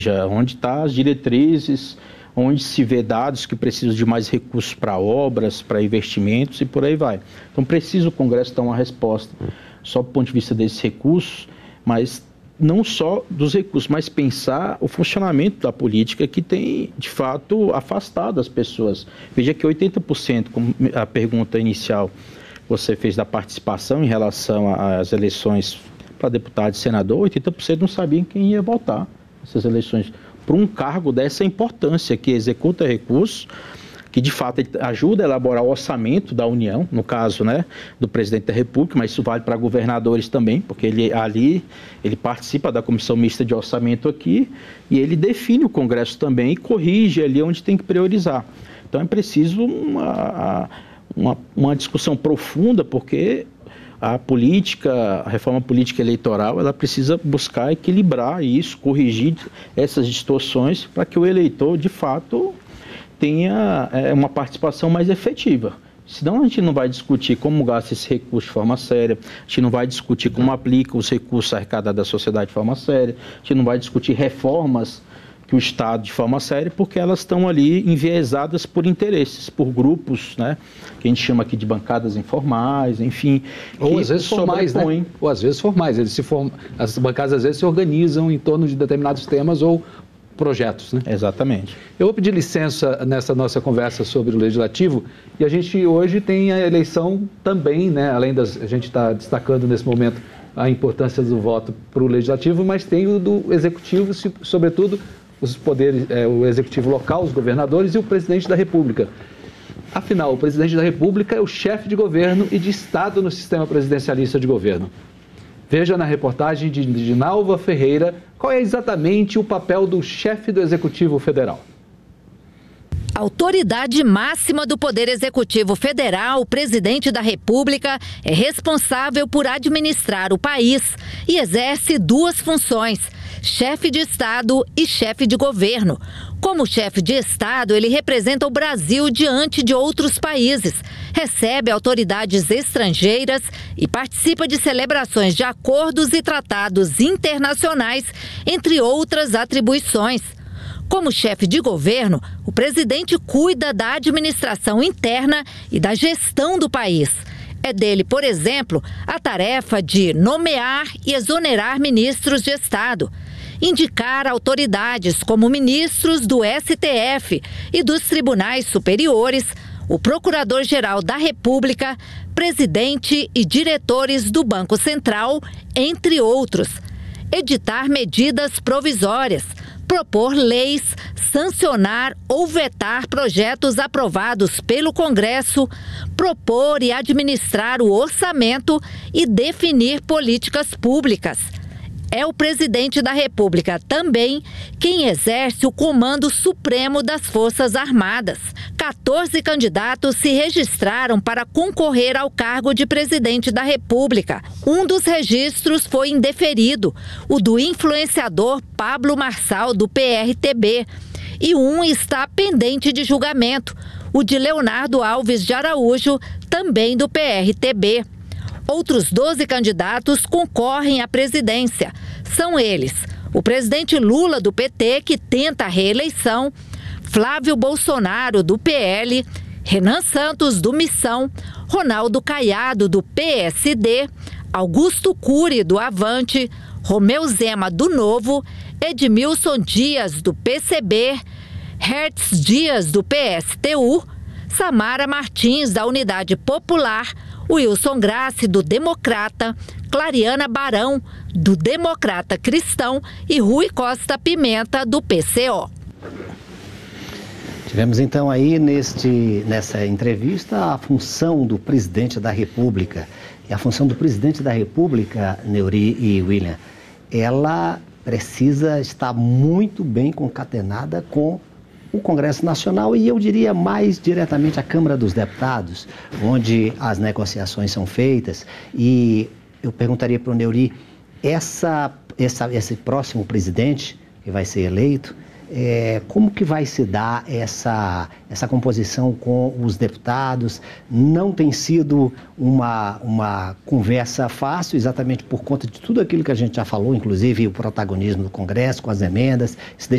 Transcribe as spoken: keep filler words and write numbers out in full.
onde estão as diretrizes, onde se vê dados que precisam de mais recursos para obras, para investimentos e por aí vai. Então precisa o Congresso dar uma resposta, só do ponto de vista desses recursos, mas não só dos recursos, mas pensar o funcionamento da política que tem, de fato, afastado as pessoas. Veja que oitenta por cento, como a pergunta inicial você fez da participação em relação às eleições para deputado e senador, oitenta por cento não sabiam quem ia votar nessas eleições para um cargo dessa importância, que executa recursos, que de fato ajuda a elaborar o orçamento da União, no caso, né, do presidente da República, mas isso vale para governadores também, porque ele ali ele participa da comissão mista de orçamento aqui e ele define o Congresso também e corrige ali onde tem que priorizar. Então é preciso uma, uma, uma discussão profunda, porque a política, a reforma política eleitoral, ela precisa buscar equilibrar isso, corrigir essas distorções para que o eleitor, de fato, tenha é, uma participação mais efetiva. Senão a gente não vai discutir como gasta esse recurso de forma séria, a gente não vai discutir como aplica os recursos arrecadados da sociedade de forma séria, a gente não vai discutir reformas que o Estado de forma séria, porque elas estão ali enviesadas por interesses, por grupos, né, que a gente chama aqui de bancadas informais, enfim. Ou às vezes formais, né? Ou às vezes formais. Eles se form... As bancadas às vezes se organizam em torno de determinados temas ou projetos, né? Exatamente. Eu vou pedir licença nessa nossa conversa sobre o Legislativo, e a gente hoje tem a eleição também, né? Além das... A gente está destacando nesse momento a importância do voto para o Legislativo, mas tem o do Executivo, sobretudo os poderes, é, o Executivo local, os governadores e o Presidente da República. Afinal, o Presidente da República é o chefe de governo e de Estado no sistema presidencialista de governo. Veja na reportagem de Dinalva Ferreira qual é exatamente o papel do chefe do Executivo Federal. Autoridade máxima do Poder Executivo Federal, o Presidente da República é responsável por administrar o país e exerce duas funções: chefe de Estado e chefe de governo. Como chefe de Estado, ele representa o Brasil diante de outros países, recebe autoridades estrangeiras e participa de celebrações de acordos e tratados internacionais, entre outras atribuições. Como chefe de governo, o presidente cuida da administração interna e da gestão do país. É dele, por exemplo, a tarefa de nomear e exonerar ministros de Estado, indicar autoridades como ministros do S T F e dos tribunais superiores, o Procurador-Geral da República, presidente e diretores do Banco Central, entre outros. Editar medidas provisórias, propor leis, sancionar ou vetar projetos aprovados pelo Congresso, propor e administrar o orçamento e definir políticas públicas. É o presidente da República também quem exerce o comando supremo das Forças Armadas. quatorze candidatos se registraram para concorrer ao cargo de presidente da República. Um dos registros foi indeferido, o do influenciador Pablo Marçal, do P R T B. E um está pendente de julgamento, o de Leonardo Alves de Araújo, também do P R T B. Outros doze candidatos concorrem à presidência. São eles: o presidente Lula, do P T, que tenta a reeleição, Flávio Bolsonaro, do P L, Renan Santos, do Missão, Ronaldo Caiado, do P S D, Augusto Cury, do Avante, Romeu Zema, do Novo, Edmilson Dias, do P C B, Hertz Dias, do P S T U, Samara Martins, da Unidade Popular, Wilson Grassi, do Democrata, Clariana Barão, do Democrata Cristão e Rui Costa Pimenta, do P C O. Tivemos então aí neste, nessa entrevista a função do Presidente da República. E a função do Presidente da República, Neuri e William, ela precisa estar muito bem concatenada com o Congresso Nacional e eu diria mais diretamente a Câmara dos Deputados, onde as negociações são feitas. E eu perguntaria para o Neuri, essa, essa, esse próximo presidente que vai ser eleito, É, como que vai se dar essa, essa composição com os deputados? Não tem sido uma, uma conversa fácil, exatamente por conta de tudo aquilo que a gente já falou, inclusive o protagonismo do Congresso, com as emendas, se